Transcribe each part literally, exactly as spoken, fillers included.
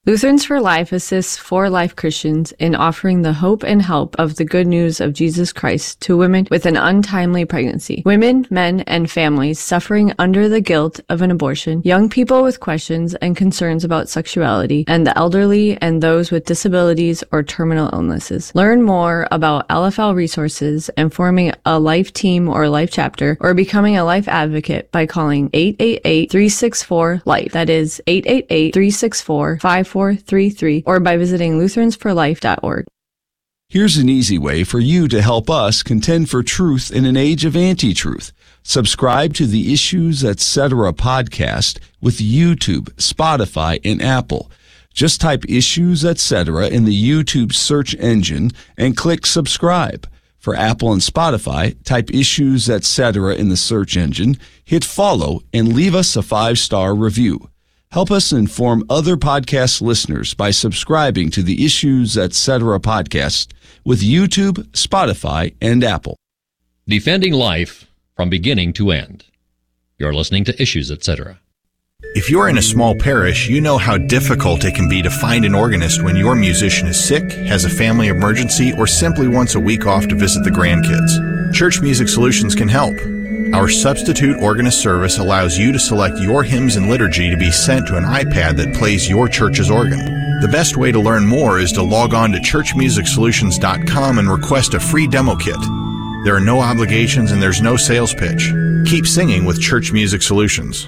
Lutherans for Life assists for-life Christians in offering the hope and help of the good news of Jesus Christ to women with an untimely pregnancy, women, men, and families suffering under the guilt of an abortion, young people with questions and concerns about sexuality, and the elderly and those with disabilities or terminal illnesses. Learn more about L F L resources and forming a life team or life chapter, or becoming a life advocate by calling eight eight eight, three six four, LIFE. That is eight eight eight, three six four, five four three three, or by visiting lutherans for life dot org. Here's an easy way for you to help us contend for truth in an age of anti-truth. Subscribe to the Issues Etc. podcast with YouTube, Spotify, and Apple. Just type Issues Etc. in the YouTube search engine and click subscribe. For Apple and Spotify, type Issues Etc. in the search engine, hit follow, and leave us a five-star review. Help us inform other podcast listeners by subscribing to the Issues Etc. podcast with YouTube, Spotify, and Apple. Defending life from beginning to end. You're listening to Issues Etc. If you're in a small parish, you know how difficult it can be to find an organist when your musician is sick, has a family emergency, or simply wants a week off to visit the grandkids. Church Music Solutions can help. Our substitute organist service allows you to select your hymns and liturgy to be sent to an iPad that plays your church's organ. The best way to learn more is to log on to church music solutions dot com and request a free demo kit. There are no obligations and there's no sales pitch. Keep singing with Church Music Solutions.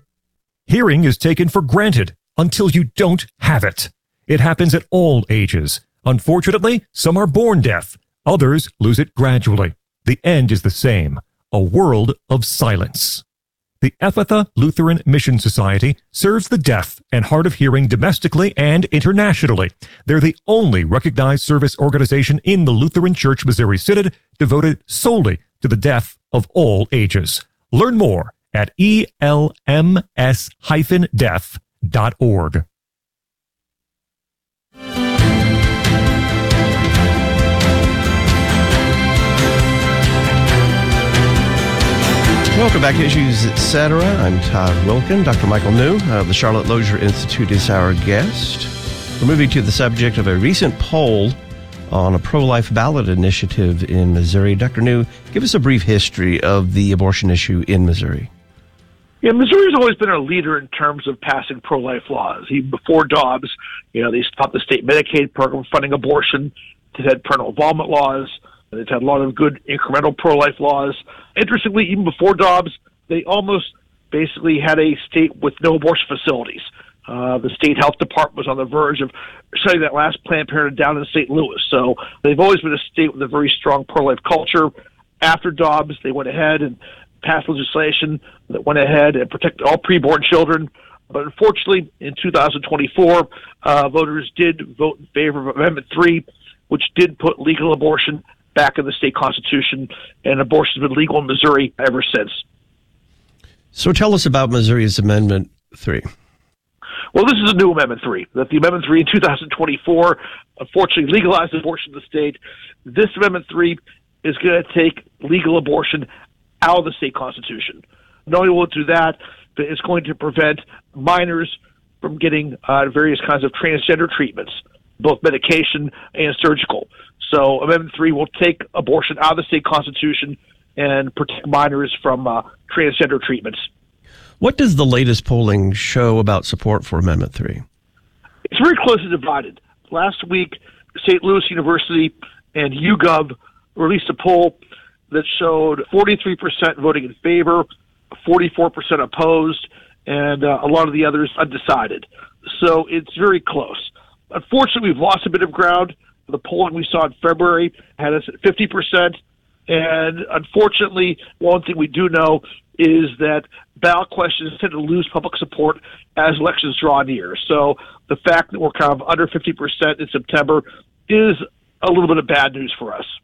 Hearing is taken for granted until you don't have it. It happens at all ages. Unfortunately, some are born deaf. Others lose it gradually. The end is the same. A world of silence. The Ephatha Lutheran Mission Society serves the deaf and hard of hearing domestically and internationally. They're the only recognized service organization in the Lutheran Church Missouri Synod devoted solely to the deaf of all ages. Learn more at E L M S dash deaf dot org. Welcome back to Issues Etc. I'm Todd Wilkin. Doctor Michael New of the Charlotte Lozier Institute is our guest. We're moving to the subject of a recent poll on a pro-life ballot initiative in Missouri. Doctor New, give us a brief history of the abortion issue in Missouri. Yeah, Missouri's always been a leader in terms of passing pro-life laws. Even before Dobbs, you know, they stopped the state Medicaid program funding abortion. They've had parental involvement laws. They've had a lot of good incremental pro-life laws. Interestingly, even before Dobbs, they almost basically had a state with no abortion facilities. Uh, the state health department was on the verge of shutting that last Planned Parenthood down in Saint Louis. So they've always been a state with a very strong pro-life culture. After Dobbs, they went ahead and passed legislation that went ahead and protected all preborn children. But unfortunately, in two thousand twenty-four, uh, voters did vote in favor of Amendment three, which did put legal abortion back in the state constitution, and abortion has been legal in Missouri ever since. So tell us about Missouri's Amendment three. Well, this is a new Amendment three. That the Amendment three in two thousand twenty-four, unfortunately, legalized abortion in the state. This Amendment three is going to take legal abortion out of the state constitution. Not only will it do that, but it's going to prevent minors from getting uh, various kinds of transgender treatments, both medication and surgical. So Amendment three will take abortion out of the state constitution and protect minors from uh, transgender treatments. What does the latest polling show about support for Amendment three? It's very closely divided. Last week, Saint Louis University and YouGov released a poll that showed forty-three percent voting in favor, forty-four percent opposed, and uh, a lot of the others undecided. So it's very close. Unfortunately, we've lost a bit of ground. The polling we saw in February had us at fifty percent. And unfortunately, one thing we do know is that ballot questions tend to lose public support as elections draw near. So the fact that we're kind of under fifty percent in September is a little bit of bad news for us.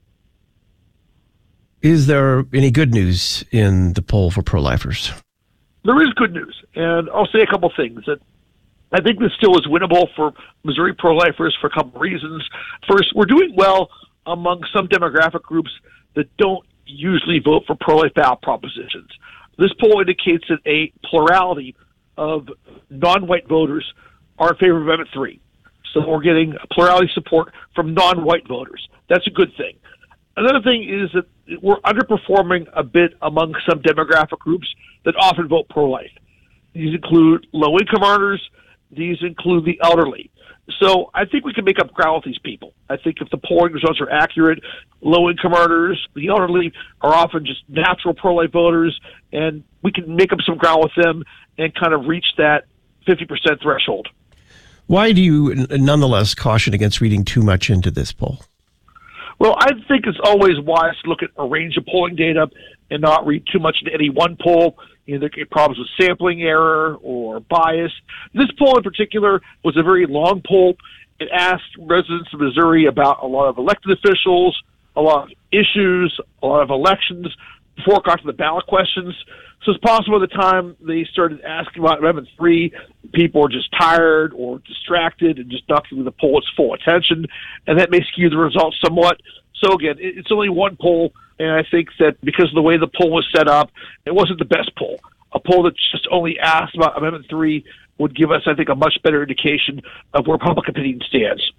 Is there any good news in the poll for pro-lifers? There is good news, and I'll say a couple things. That I think this still is winnable for Missouri pro-lifers for a couple of reasons. First, we're doing well among some demographic groups that don't usually vote for pro-life ballot propositions. This poll indicates that a plurality of non-white voters are in favor of Amendment three. So we're getting plurality support from non-white voters. That's a good thing. Another thing is that we're underperforming a bit among some demographic groups that often vote pro-life. These include low-income earners. These include the elderly. So I think we can make up ground with these people. I think if the polling results are accurate, low-income earners, the elderly are often just natural pro-life voters, and we can make up some ground with them and kind of reach that fifty percent threshold. Why do you nonetheless caution against reading too much into this poll? Well, I think it's always wise to look at a range of polling data and not read too much into any one poll. You know, there could be problems with sampling error or bias. This poll in particular was a very long poll. It asked residents of Missouri about a lot of elected officials, a lot of issues, a lot of elections before it got to the ballot questions. So it's possible at the time they started asking about Amendment three, people were just tired or distracted and just not giving the poll its full attention, and that may skew the results somewhat. So again, it's only one poll, and I think that because of the way the poll was set up, it wasn't the best poll. A poll that just only asked about Amendment three would give us, I think, a much better indication of where public opinion stands.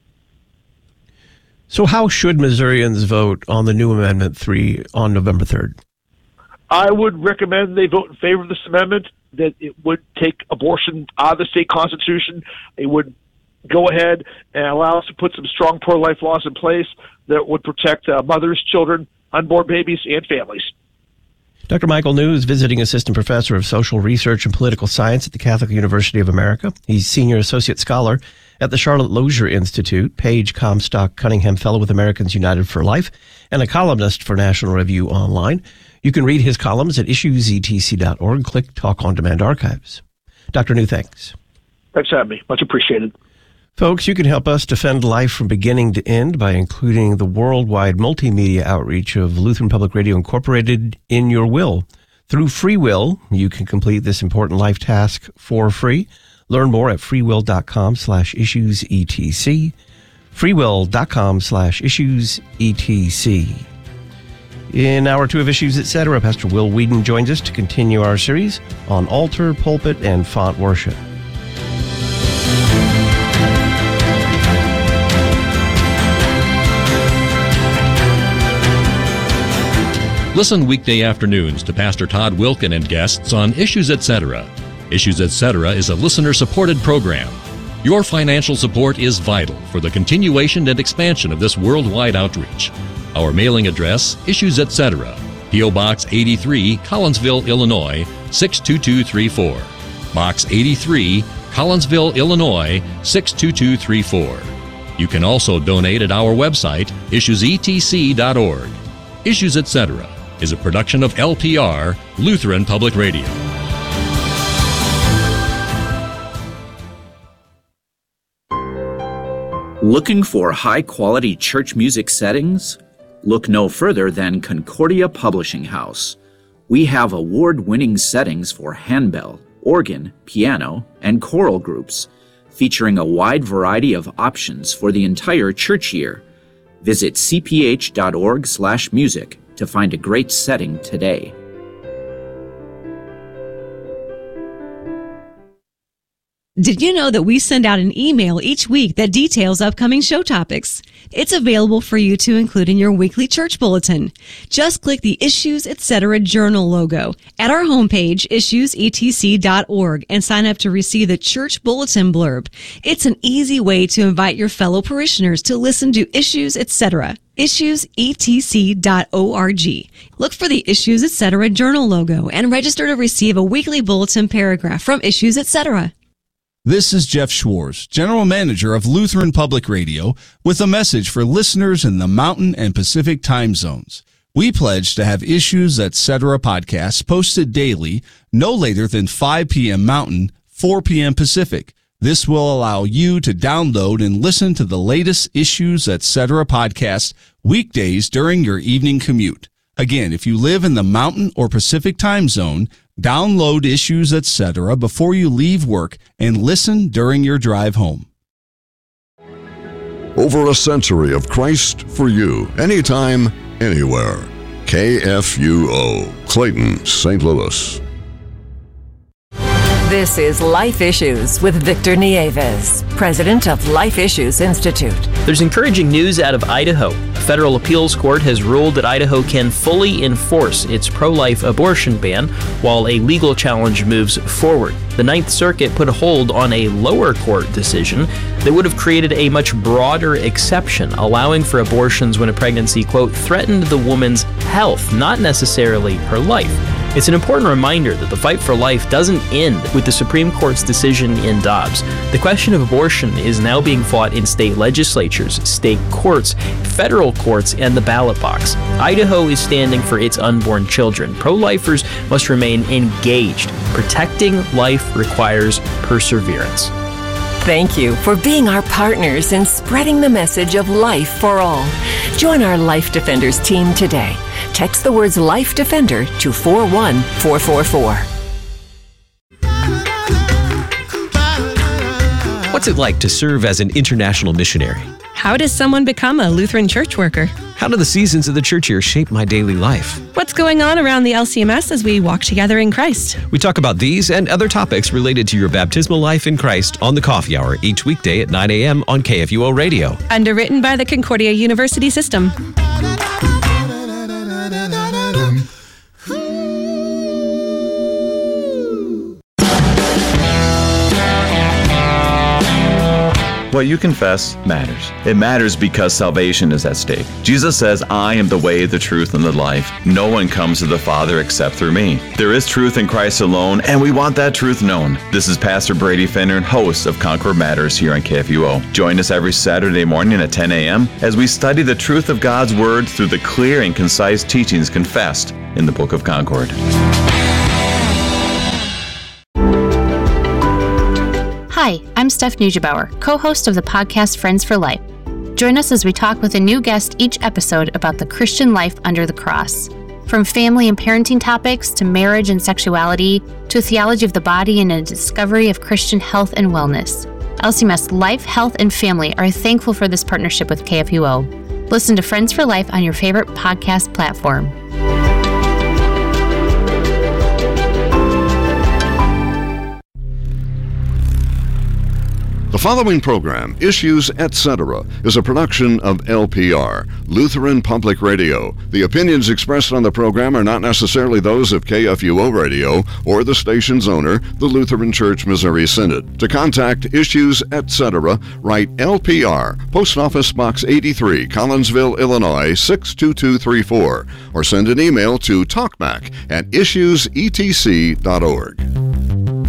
So how should Missourians vote on the new Amendment three on November third? I would recommend they vote in favor of this amendment, that it would take abortion out of the state constitution. It would go ahead and allow us to put some strong pro-life laws in place that would protect uh, mothers, children, unborn babies, and families. Doctor Michael New is visiting assistant professor of social research and political science at the Catholic University of America. He's senior associate scholar at the Charlotte Lozier Institute, Page Comstock Cunningham Fellow with Americans United for Life, and a columnist for National Review Online. You can read his columns at issues e t c dot org. Click Talk on Demand Archives. Doctor New, thanks. Thanks for having me. Much appreciated. Folks, you can help us defend life from beginning to end by including the worldwide multimedia outreach of Lutheran Public Radio Incorporated in your will. Through Free Will, you can complete this important life task for free. Learn more at freewill.com slash issues etc. freewill.com slash issues etc. In hour two of Issues Etc., Pastor Will Whedon joins us to continue our series on altar, pulpit, and font worship. Listen weekday afternoons to Pastor Todd Wilken and guests on Issues Etc. Issues Etc. is a listener-supported program. Your financial support is vital for the continuation and expansion of this worldwide outreach. Our mailing address, Issues Etc., P O. Box eighty-three, Collinsville, Illinois, six two two three four. Box eighty-three, Collinsville, Illinois, six two two three four. You can also donate at our website, issues e t c dot org. Issues Etc. is a production of L P R, Lutheran Public Radio. Looking for high-quality church music settings? Look no further than Concordia Publishing House. We have award-winning settings for handbell, organ, piano, and choral groups, featuring a wide variety of options for the entire church year. Visit c p h dot org slash music to find a great setting today. Did you know that we send out an email each week that details upcoming show topics? It's available for you to include in your weekly church bulletin. Just click the Issues Etc. Journal logo at our homepage, issues e t c dot org, and sign up to receive the church bulletin blurb. It's an easy way to invite your fellow parishioners to listen to Issues Etc. issues e t c dot org. Look for the Issues Etc. Journal logo and register to receive a weekly bulletin paragraph from Issues Etc. This is Jeff Schwartz, General Manager of Lutheran Public Radio, with a message for listeners in the Mountain and Pacific time zones. We pledge to have Issues Etc. podcasts posted daily, no later than five p.m. Mountain, four p.m. Pacific. This will allow you to download and listen to the latest Issues Etc. podcasts weekdays during your evening commute. Again, if you live in the Mountain or Pacific time zone, download Issues Etc. before you leave work and listen during your drive home. Over a century of Christ for you, anytime, anywhere. K F U O, Clayton, Saint Louis. This is Life Issues with Victor Nieves, president of Life Issues Institute. There's encouraging news out of Idaho. A federal appeals court has ruled that Idaho can fully enforce its pro-life abortion ban while a legal challenge moves forward. The Ninth Circuit put a hold on a lower court decision that would have created a much broader exception, allowing for abortions when a pregnancy, quote, threatened the woman's health, not necessarily her life. It's an important reminder that the fight for life doesn't end with the Supreme Court's decision in Dobbs. The question of abortion is now being fought in state legislatures, state courts, federal courts, and the ballot box. Idaho is standing for its unborn children. Pro-lifers must remain engaged. Protecting life requires perseverance. Thank you for being our partners in spreading the message of life for all. Join our Life Defenders team today. Text the words Life Defender to four one four four four. What's it like to serve as an international missionary? How does someone become a Lutheran church worker? How do the seasons of the church year shape my daily life? What's going on around the L C M S as we walk together in Christ? We talk about these and other topics related to your baptismal life in Christ on the Coffee Hour each weekday at nine a.m. on K F U O Radio. Underwritten by the Concordia University System. What you confess matters. It matters because salvation is at stake. Jesus says, I am the way, the truth, and the life. No one comes to the Father except through me. There is truth in Christ alone, and we want that truth known. This is Pastor Brady Fenner, host of Concord Matters here on K F U O. Join us every Saturday morning at ten a.m. as we study the truth of God's Word through the clear and concise teachings confessed in the Book of Concord. Hi, I'm Steph Neugebauer, co-host of the podcast Friends for Life. Join us as we talk with a new guest each episode about the Christian life under the cross. From family and parenting topics to marriage and sexuality to a theology of the body and a discovery of Christian health and wellness. L C M S Life, Health, and Family are thankful for this partnership with K F U O. Listen to Friends for Life on your favorite podcast platform. The following program, Issues, et cetera, is a production of L P R, Lutheran Public Radio. The opinions expressed on the program are not necessarily those of K F U O Radio or the station's owner, the Lutheran Church Missouri Synod. To contact Issues, et cetera, write L P R, Post Office Box eighty-three, Collinsville, Illinois, six two two three four, or send an email to talkback at issues e t c dot org.